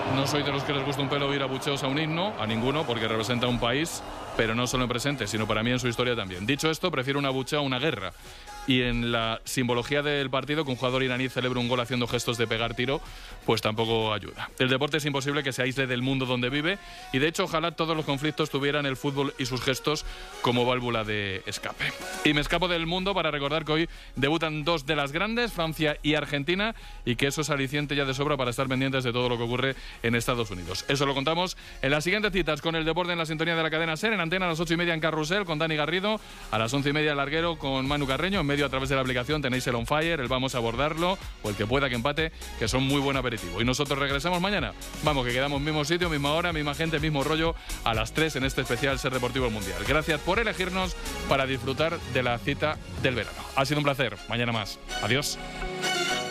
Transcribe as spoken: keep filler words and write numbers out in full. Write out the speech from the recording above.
no soy de los que les gusta un pelo ir a bucheos a un himno, a ninguno, porque representa un país, pero no solo en presente, sino para mí en su historia también. Dicho esto, prefiero una bucheo a una guerra. Y en la simbología del partido, que un jugador iraní celebre un gol haciendo gestos de pegar tiro, pues tampoco ayuda. El deporte es imposible que se aísle del mundo donde vive, y de hecho ojalá todos los conflictos tuvieran el fútbol y sus gestos como válvula de escape. Y me escapo del mundo para recordar que hoy debutan dos de las grandes, Francia y Argentina, y que eso es aliciente ya de sobra para estar pendientes de todo lo que ocurre en Estados Unidos. Eso lo contamos en las siguientes citas con el deporte en la sintonía de la cadena SER, en antena a las ocho y media en Carrusel con Dani Garrido, a las once y media en Larguero con Manu Carreño, en medio a través de la aplicación tenéis el On Fire, el Vamos a abordarlo, o el que pueda que empate, que son muy buen aperitivo. Y nosotros regresamos mañana. Vamos, que quedamos mismo sitio, misma hora, misma gente, mismo rollo, a las tres en este especial Ser Deportivo Mundial. Gracias por elegirnos para disfrutar de la cita del verano. Ha sido un placer. Mañana más. Adiós.